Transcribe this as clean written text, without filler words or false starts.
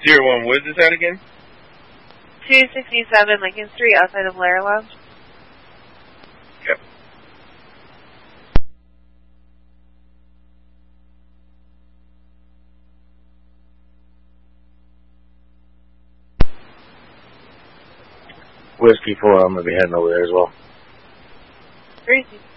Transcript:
01 Woods is that again? 267 Lincoln Street outside of Lair Lounge. Yep. Whiskey 4, I'm going to be heading over there as well. Crazy.